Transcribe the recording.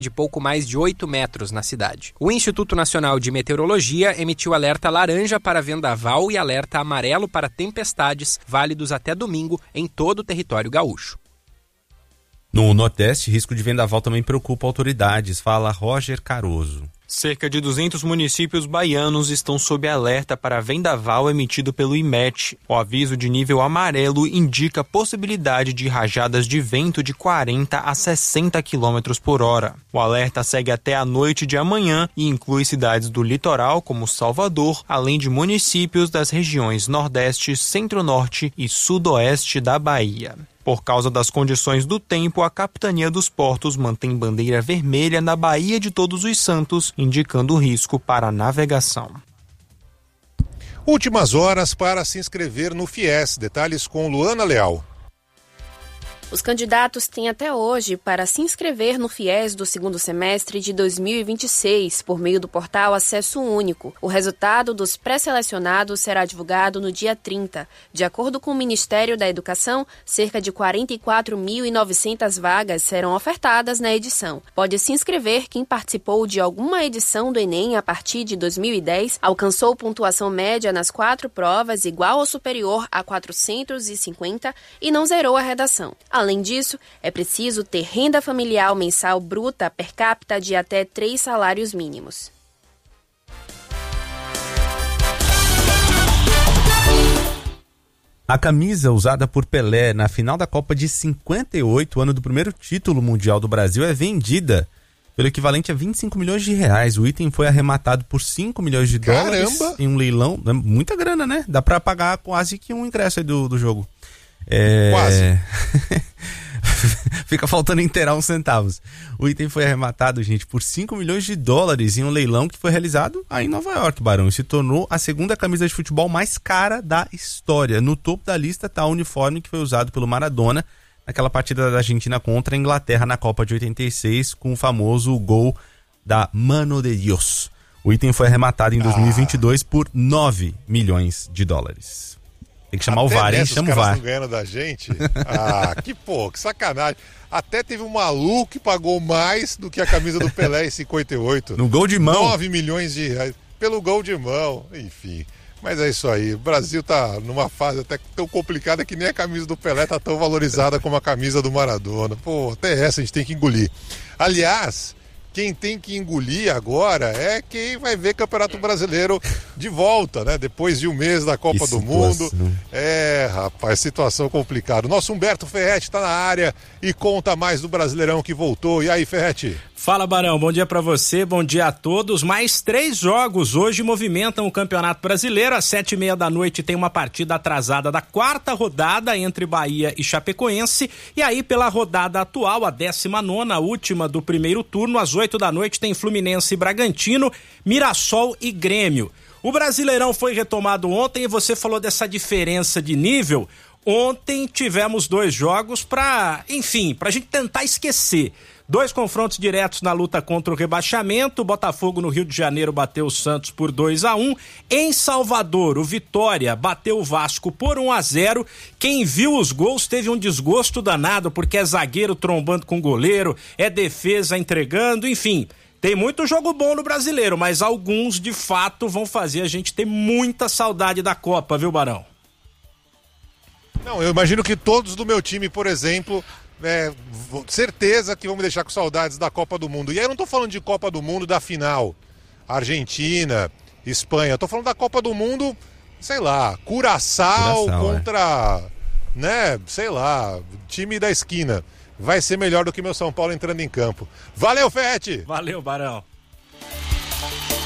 de pouco mais de 8 metros na cidade. O Instituto Nacional de Meteorologia emitiu alerta laranja para vendaval e alerta amarelo para tempestades, válidos até domingo em todo o território gaúcho. No Nordeste, risco de vendaval também preocupa autoridades, fala Roger Caroso. Cerca de 200 municípios baianos estão sob alerta para vendaval emitido pelo IMET. O aviso de nível amarelo indica a possibilidade de rajadas de vento de 40 a 60 km por hora. O alerta segue até a noite de amanhã e inclui cidades do litoral, como Salvador, além de municípios das regiões Nordeste, Centro-Norte e Sudoeste da Bahia. Por causa das condições do tempo, a Capitania dos Portos mantém bandeira vermelha na Baía de Todos os Santos, indicando risco para a navegação. Últimas horas para se inscrever no FIES. Detalhes com Luana Leal. Os candidatos têm até hoje para se inscrever no FIES do segundo semestre de 2026, por meio do portal Acesso Único. O resultado dos pré-selecionados será divulgado no dia 30. De acordo com o Ministério da Educação, cerca de 44.900 vagas serão ofertadas na edição. Pode se inscrever quem participou de alguma edição do Enem a partir de 2010, alcançou pontuação média nas 4 provas igual ou superior a 450 e não zerou a redação. Além disso, é preciso ter renda familiar mensal bruta per capita de até 3 salários mínimos. A camisa usada por Pelé na final da Copa de 58, ano do primeiro título mundial do Brasil, é vendida pelo equivalente a 25 milhões de reais. O item foi arrematado por 5 milhões de dólares em um leilão. É muita grana, né? Dá pra pagar quase que um ingresso aí do jogo. Quase. Fica faltando inteirar uns centavos. O item foi arrematado, gente, por 5 milhões de dólares em um leilão que foi realizado aí em Nova York, Barão. E se tornou a segunda camisa de futebol mais cara da história. No topo da lista está o uniforme que foi usado pelo Maradona naquela partida da Argentina contra a Inglaterra na Copa de 86, com o famoso gol da Mano de Dios. O item foi arrematado em 2022 por 9 milhões de dólares. Tem que chamar o VAR, hein? Chama o VAR. Não ganhando da gente? Que sacanagem. Até teve um maluco que pagou mais do que a camisa do Pelé em 58. No gol de mão. 9 milhões de reais pelo gol de mão. Enfim, mas é isso aí. O Brasil tá numa fase até tão complicada que nem a camisa do Pelé tá tão valorizada como a camisa do Maradona. Pô, até essa a gente tem que engolir. Aliás, quem tem que engolir agora é quem vai ver Campeonato Brasileiro de volta, né? Depois de um mês da Copa do Mundo. Rapaz, situação complicada. O nosso Humberto Ferretti está na área e conta mais do Brasileirão que voltou. E aí, Ferretti? Fala, Barão, bom dia pra você, bom dia a todos. Mais 3 jogos hoje movimentam o Campeonato Brasileiro. Às 7h30 da noite tem uma partida atrasada da 4ª rodada entre Bahia e Chapecoense. E aí, pela rodada atual, a 19ª, última do primeiro turno, às 8 da noite tem Fluminense e Bragantino, Mirassol e Grêmio. O Brasileirão foi retomado ontem e você falou dessa diferença de nível. Ontem tivemos 2 jogos pra gente tentar esquecer. 2 confrontos diretos na luta contra o rebaixamento. O Botafogo no Rio de Janeiro bateu o Santos por 2-1. Em Salvador, o Vitória bateu o Vasco por 1-0. Quem viu os gols teve um desgosto danado, porque é zagueiro trombando com goleiro, é defesa entregando, enfim. Tem muito jogo bom no Brasileiro, mas alguns de fato vão fazer a gente ter muita saudade da Copa, viu, Barão? Não, eu imagino que todos do meu time, por exemplo, certeza que vão me deixar com saudades da Copa do Mundo. E aí eu não tô falando de Copa do Mundo da final, Argentina, Espanha. Eu tô falando da Copa do Mundo, sei lá, Curaçao contra, time da esquina. Vai ser melhor do que meu São Paulo entrando em campo. Valeu, Ferretti! Valeu, Barão!